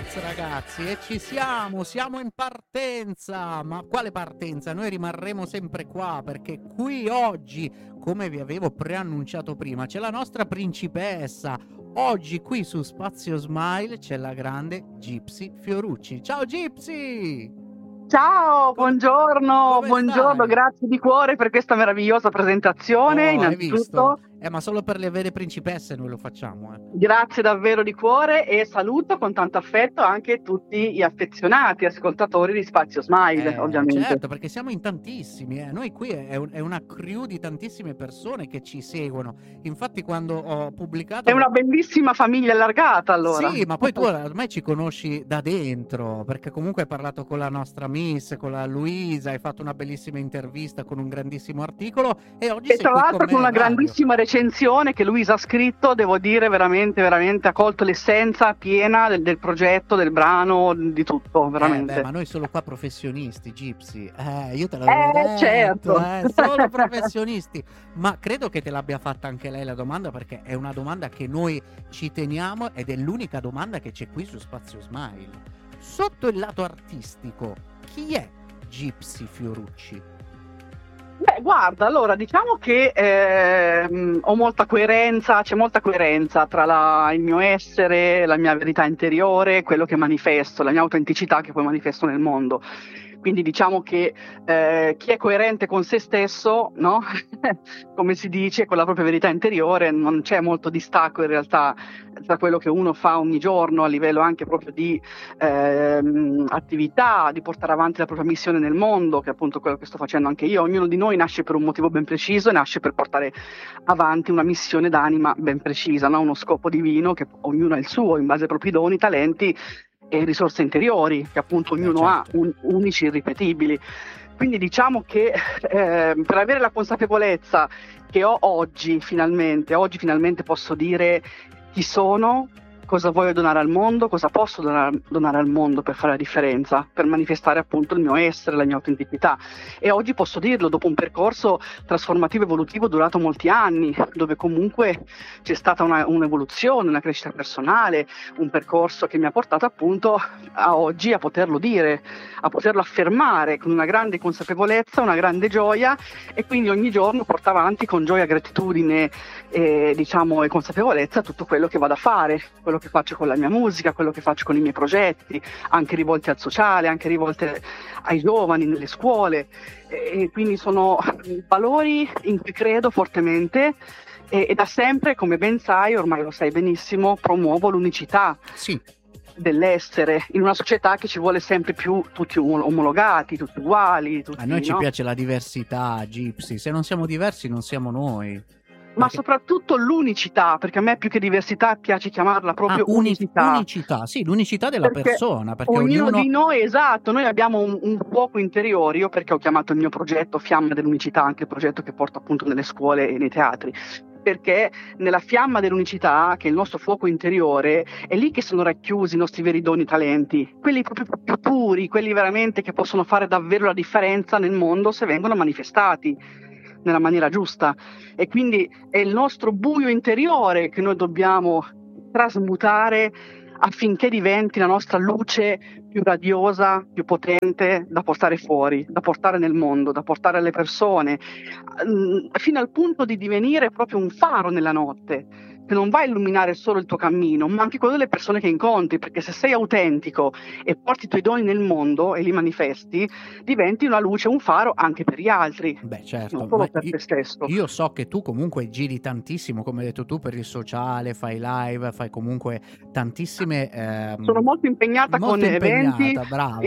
ragazzi, e ci siamo in partenza. Ma quale partenza? Noi rimarremo sempre qua perché qui oggi, come vi avevo preannunciato prima, c'è la nostra principessa. Oggi qui su Spazio Smile c'è la grande Gypsy Fiorucci. Ciao Gypsy! Ciao, buongiorno, Come buongiorno, stai? grazie di cuore per questa meravigliosa presentazione. Oh, hai visto? Innanzitutto, Ma solo per le vere principesse noi lo facciamo, grazie davvero di cuore e saluto con tanto affetto anche tutti gli affezionati ascoltatori di Spazio Smile, ovviamente. Certo, perché siamo in tantissimi, eh. Noi qui è una crew di tantissime persone che ci seguono. Infatti quando ho pubblicato... È una bellissima famiglia allargata, allora. Sì, ma poi tu ormai ci conosci da dentro, perché comunque hai parlato con la nostra Miss, con la Luisa, hai fatto una bellissima intervista con un grandissimo articolo e oggi E sei tra qui con l'altro me con in una radio. grandissima recensione che Luisa ha scritto, devo dire veramente, veramente ha colto l'essenza piena del progetto, del brano, di tutto, veramente. Ma noi solo qua professionisti, Gypsy. Io te l'avevo detto, Certo. solo professionisti. Ma credo che te l'abbia fatta anche lei la domanda, perché è una domanda che noi ci teniamo ed è l'unica domanda che c'è qui su Spazio Smile. Sotto il lato artistico, chi è Gypsy Fiorucci? Beh, guarda, allora diciamo che ho molta coerenza, c'è molta coerenza tra il mio essere, la mia verità interiore, quello che manifesto, la mia autenticità che poi manifesto nel mondo. Quindi diciamo che chi è coerente con se stesso, no? Come si dice, con la propria verità interiore, non c'è molto distacco in realtà tra quello che uno fa ogni giorno a livello anche proprio di attività, di portare avanti la propria missione nel mondo, che è appunto quello che sto facendo anche io. Ognuno di noi nasce per un motivo ben preciso e nasce per portare avanti una missione d'anima ben precisa, no? Uno scopo divino che ognuno ha il suo in base ai propri doni, talenti e risorse interiori che appunto ognuno ha, unici e irripetibili. Quindi diciamo che per avere la consapevolezza che ho oggi finalmente posso dire chi sono, cosa voglio donare al mondo, cosa posso donare al mondo per fare la differenza, per manifestare appunto il mio essere, la mia autenticità. E oggi posso dirlo dopo un percorso trasformativo evolutivo durato molti anni, dove comunque c'è stata un'evoluzione, una crescita personale, un percorso che mi ha portato appunto a oggi a poterlo dire, a poterlo affermare con una grande consapevolezza, una grande gioia, e quindi ogni giorno porto avanti con gioia, gratitudine e consapevolezza tutto quello che vado a fare, quello che faccio con la mia musica, quello che faccio con i miei progetti, anche rivolti al sociale, anche rivolti ai giovani nelle scuole, e quindi sono valori in cui credo fortemente e da sempre, come ben sai, ormai lo sai benissimo, promuovo l'unicità. Sì. Dell'essere in una società che ci vuole sempre più tutti omologati, tutti uguali. Tutti, A noi ci no? piace la diversità, Gypsy. Se non siamo diversi non siamo noi. Ma soprattutto l'unicità, perché a me più che diversità piace chiamarla proprio unicità. Unicità, sì, l'unicità della persona. Perché ognuno di noi, esatto, noi abbiamo un fuoco interiore, io perché ho chiamato il mio progetto Fiamma dell'Unicità, anche il progetto che porto appunto nelle scuole e nei teatri, perché nella fiamma dell'unicità, che è il nostro fuoco interiore, è lì che sono racchiusi i nostri veri doni, talenti, quelli proprio più puri, quelli veramente che possono fare davvero la differenza nel mondo se vengono manifestati nella maniera giusta. E quindi è il nostro buio interiore che noi dobbiamo trasmutare affinché diventi la nostra luce più radiosa, più potente da portare fuori, da portare nel mondo, da portare alle persone, fino al punto di divenire proprio un faro nella notte, che non va a illuminare solo il tuo cammino, ma anche quello delle persone che incontri, perché se sei autentico e porti i tuoi doni nel mondo e li manifesti, diventi una luce, un faro anche per gli altri. Beh, certo, non solo per te stesso. Io so che tu comunque giri tantissimo, come hai detto tu, per il sociale, fai live, fai comunque tantissime... Sono molto impegnata con eventi,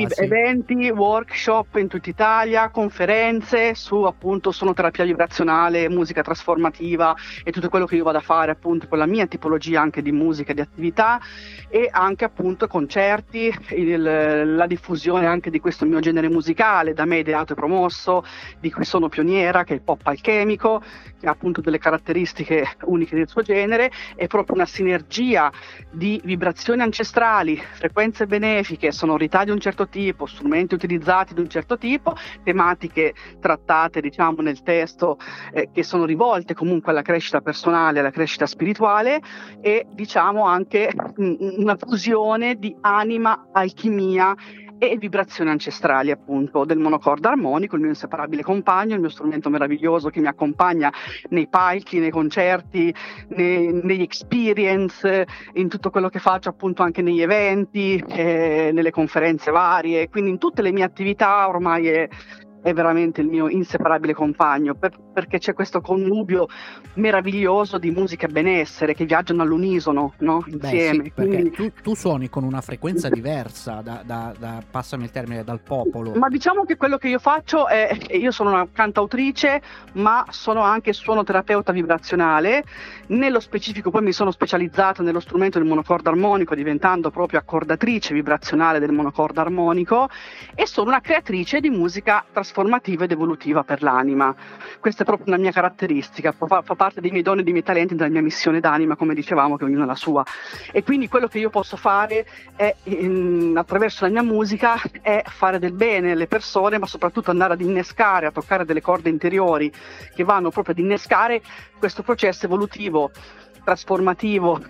workshop in tutta Italia, conferenze su appunto sonoterapia vibrazionale, musica trasformativa e tutto quello che io vado a fare appunto con la mia tipologia anche di musica e di attività, e anche appunto concerti, la diffusione anche di questo mio genere musicale da me ideato e promosso, di cui sono pioniera, che è il pop alchemico, che ha appunto delle caratteristiche uniche del suo genere. È proprio una sinergia di vibrazioni ancestrali, frequenze benefiche, sonorità di un certo tipo, strumenti utilizzati di un certo tipo, tematiche trattate nel testo che sono rivolte comunque alla crescita personale, alla crescita spirituale, spirituale e diciamo anche una fusione di anima, alchimia e vibrazioni ancestrali, appunto, del monocordo armonico, il mio inseparabile compagno, il mio strumento meraviglioso che mi accompagna nei palchi, nei concerti, negli experience, in tutto quello che faccio, appunto, anche negli eventi, nelle conferenze varie, quindi in tutte le mie attività ormai è veramente il mio inseparabile compagno, perché c'è questo connubio meraviglioso di musica e benessere che viaggiano all'unisono, no? Insieme. Sì, perché tu suoni con una frequenza diversa passami il termine, dal popolo. Ma diciamo che quello che io faccio è, io sono una cantautrice, ma sono anche suonoterapeuta vibrazionale. Nello specifico poi mi sono specializzata nello strumento del monocordo armonico, diventando proprio accordatrice vibrazionale del monocordo armonico, e sono una creatrice di musica trasformativa ed evolutiva per l'anima. Questa è proprio una mia caratteristica, fa parte dei miei doni e dei miei talenti, della mia missione d'anima, come dicevamo, che ognuno ha la sua. E quindi quello che io posso fare è, attraverso la mia musica, è fare del bene alle persone, ma soprattutto andare ad innescare, a toccare delle corde interiori che vanno proprio ad innescare questo processo evolutivo, trasformativo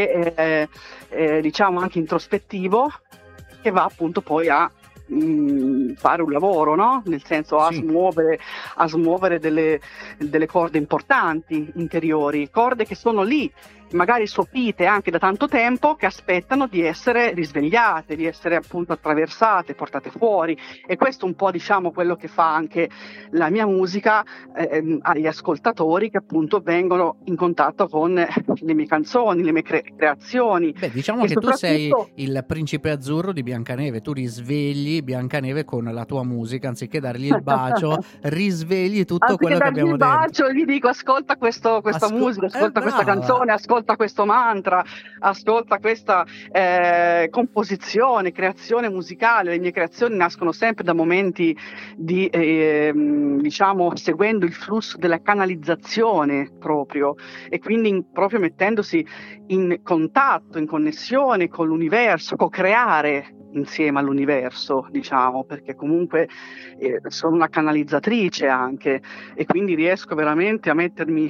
e diciamo anche introspettivo, che va appunto poi a fare un lavoro, no? Nel senso a smuovere delle corde importanti interiori, corde che sono lì, magari sopite anche da tanto tempo, che aspettano di essere risvegliate, di essere appunto attraversate, portate fuori. E questo un po', diciamo, quello che fa anche la mia musica agli ascoltatori che appunto vengono in contatto con le mie canzoni, le mie creazioni. Beh, diciamo che tu sei il principe azzurro di Biancaneve, tu risvegli Biancaneve con la tua musica, anziché dargli il bacio, risvegli tutto quello che abbiamo detto. Anziché dargli il bacio, gli dico: ascolta questa musica, ascolta questa canzone, ascolta questo mantra, ascolta questa composizione, creazione musicale. Le mie creazioni nascono sempre da momenti di diciamo seguendo il flusso della canalizzazione proprio, e quindi proprio mettendosi in contatto, in connessione con l'universo, co-creare insieme all'universo, diciamo, perché comunque sono una canalizzatrice anche, e quindi riesco veramente a mettermi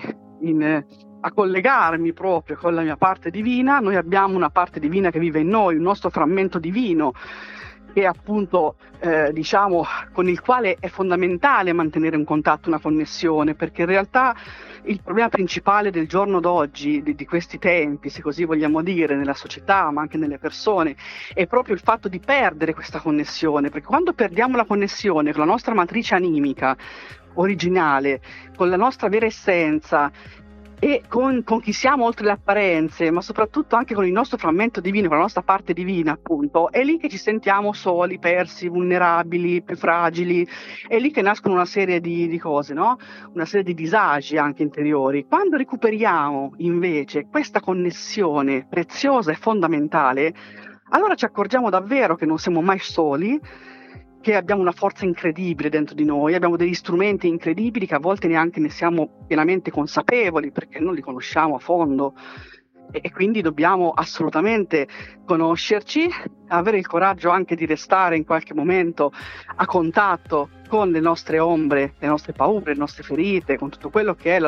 a collegarmi proprio con la mia parte divina. Noi abbiamo una parte divina che vive in noi, un nostro frammento divino, che appunto diciamo con il quale è fondamentale mantenere un contatto, una connessione, perché in realtà il problema principale del giorno d'oggi, di questi tempi, se così vogliamo dire, nella società ma anche nelle persone, è proprio il fatto di perdere questa connessione, perché quando perdiamo la connessione con la nostra matrice animica originale, con la nostra vera essenza e con chi siamo oltre le apparenze, ma soprattutto anche con il nostro frammento divino, con la nostra parte divina, appunto, è lì che ci sentiamo soli, persi, vulnerabili, più fragili, è lì che nascono una serie di cose, no? Una serie di disagi anche interiori. Quando recuperiamo invece questa connessione preziosa e fondamentale, allora ci accorgiamo davvero che non siamo mai soli, che abbiamo una forza incredibile dentro di noi, abbiamo degli strumenti incredibili che a volte neanche ne siamo pienamente consapevoli, perché non li conosciamo a fondo, e quindi dobbiamo assolutamente conoscerci, avere il coraggio anche di restare in qualche momento a contatto con le nostre ombre, le nostre paure, le nostre ferite, con tutto quello che è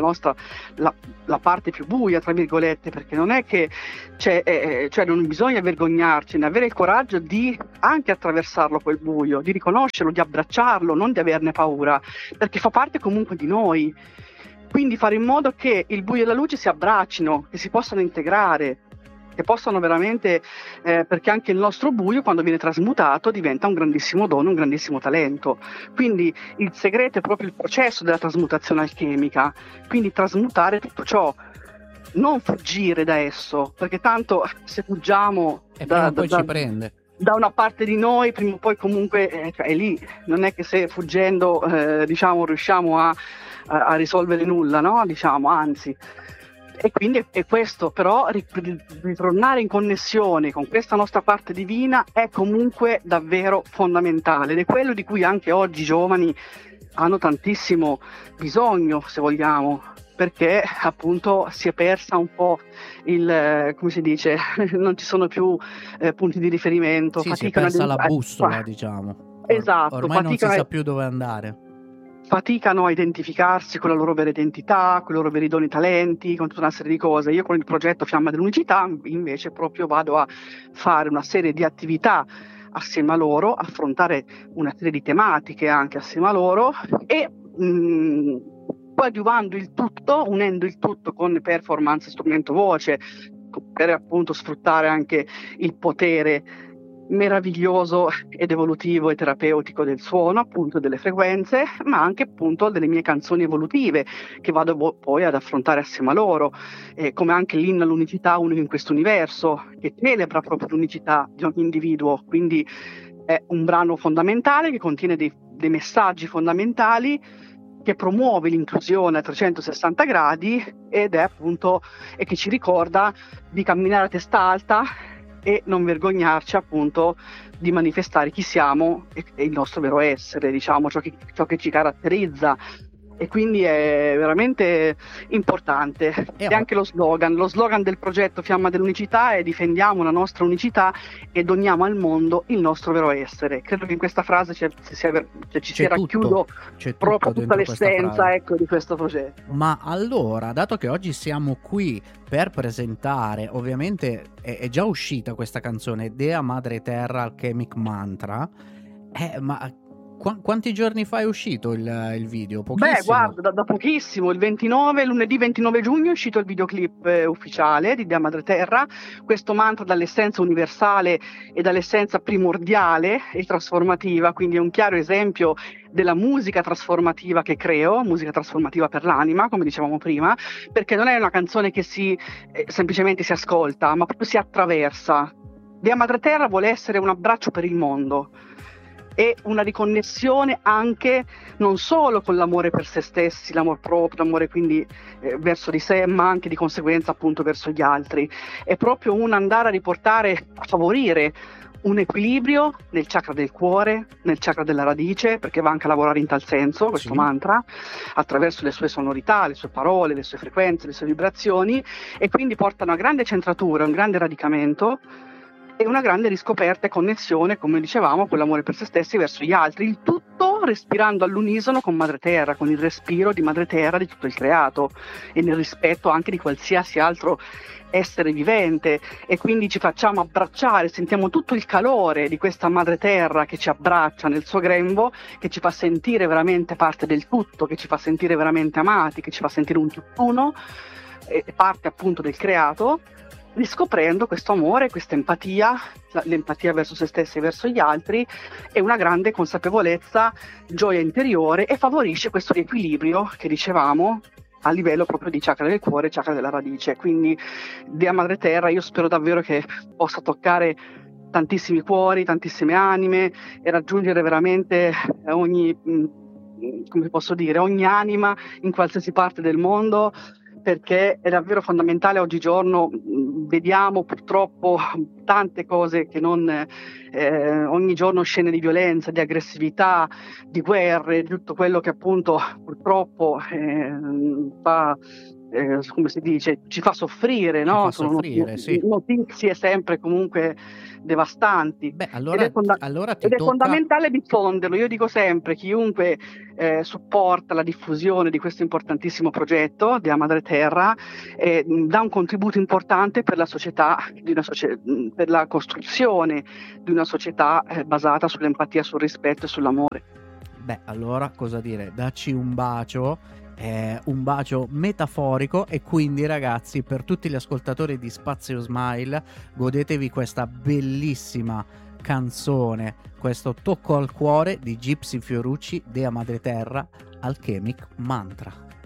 la parte più buia, tra virgolette, perché non è che cioè non bisogna vergognarcene, avere il coraggio di anche attraversarlo quel buio, di riconoscerlo, di abbracciarlo, non di averne paura, perché fa parte comunque di noi. Quindi fare in modo che il buio e la luce si abbraccino, che si possano integrare, che possano veramente, perché anche il nostro buio, quando viene trasmutato, diventa un grandissimo dono, un grandissimo talento. Quindi il segreto è proprio il processo della trasmutazione alchemica, quindi trasmutare tutto ciò, non fuggire da esso, perché tanto se fuggiamo ci prende. Da una parte di noi, prima o poi comunque è lì, non è che se fuggendo diciamo riusciamo a risolvere nulla, no? Diciamo, anzi. E quindi è questo, però ritornare in connessione con questa nostra parte divina è comunque davvero fondamentale, ed è quello di cui anche oggi i giovani hanno tantissimo bisogno, se vogliamo, perché appunto si è persa un po' come si dice, non ci sono più punti di riferimento. Sì, si è persa la bussola, diciamo. Esatto. Ormai non si sa più dove andare. faticano a identificarsi con la loro vera identità, con i loro veri doni talenti, con tutta una serie di cose. Io con il progetto Fiamma dell'Unicità invece proprio vado a fare una serie di attività assieme a loro, affrontare una serie di tematiche anche assieme a loro e coadiuvando il tutto, unendo il tutto con performance, strumento voce, per appunto sfruttare anche il potere meraviglioso ed evolutivo e terapeutico del suono, appunto delle frequenze, ma anche appunto delle mie canzoni evolutive che vado poi ad affrontare assieme a loro, come anche l'inno all'unicità, unico in questo universo, che celebra proprio l'unicità di ogni individuo. Quindi è un brano fondamentale che contiene dei messaggi fondamentali, che promuove l'inclusione a 360 gradi ed è appunto e che ci ricorda di camminare a testa alta e non vergognarci appunto di manifestare chi siamo e il nostro vero essere, diciamo, ciò che ci caratterizza. E quindi è veramente importante. E anche lo slogan del progetto Fiamma dell'Unicità è: difendiamo la nostra unicità e doniamo al mondo il nostro vero essere. Credo che in questa frase ci si racchiudo proprio tutta l'essenza, ecco, di questo progetto. Ma allora, dato che oggi siamo qui per presentare, ovviamente è già uscita questa canzone, Dea Madre Terra Alchemic Mantra, ma quanti giorni fa è uscito il video? Pochissimo. Beh, guarda, da pochissimo, lunedì 29 giugno è uscito il videoclip ufficiale di Dea Madre Terra, questo mantra dall'essenza universale e dall'essenza primordiale e trasformativa, quindi è un chiaro esempio della musica trasformativa che creo, musica trasformativa per l'anima, come dicevamo prima, perché non è una canzone che semplicemente si ascolta, ma proprio si attraversa. Dea Madre Terra vuole essere un abbraccio per il mondo e una riconnessione anche non solo con l'amore per se stessi, l'amor proprio, l'amore quindi verso di sé, ma anche di conseguenza appunto verso gli altri. È proprio un andare a riportare, a favorire un equilibrio nel chakra del cuore, nel chakra della radice, perché va anche a lavorare in tal senso questo mantra, attraverso le sue sonorità, le sue parole, le sue frequenze, le sue vibrazioni, e quindi porta una grande centratura, un grande radicamento e una grande riscoperta e connessione, come dicevamo, con l'amore per se stessi verso gli altri, il tutto respirando all'unisono con Madre Terra, con il respiro di Madre Terra di tutto il creato e nel rispetto anche di qualsiasi altro essere vivente, e quindi ci facciamo abbracciare, sentiamo tutto il calore di questa Madre Terra che ci abbraccia nel suo grembo, che ci fa sentire veramente parte del tutto, che ci fa sentire veramente amati, che ci fa sentire un tutt'uno, parte appunto del creato, riscoprendo questo amore, questa empatia, l'empatia verso se stessi e verso gli altri, e una grande consapevolezza, gioia interiore, e favorisce questo riequilibrio che dicevamo a livello proprio di chakra del cuore e chakra della radice. Quindi Dea Madre Terra, io spero davvero che possa toccare tantissimi cuori, tantissime anime e raggiungere veramente ogni anima in qualsiasi parte del mondo, perché è davvero fondamentale. Oggigiorno vediamo purtroppo tante cose che ogni giorno, scene di violenza, di aggressività, di guerre, di tutto quello che appunto purtroppo come si dice, ci fa soffrire, no? Sono notizie sempre comunque devastanti. Beh, allora ed è fondamentale diffonderlo. Io dico sempre, chiunque supporta la diffusione di questo importantissimo progetto Dea Madre Terra dà un contributo importante per la società, per la costruzione di una società basata sull'empatia, sul rispetto e sull'amore. Beh, allora cosa dire? Dacci un bacio metaforico, e quindi ragazzi, per tutti gli ascoltatori di Spazio Smile, godetevi questa bellissima canzone, questo tocco al cuore di Gypsy Fiorucci, Dea Madre Terra Alchemic Mantra.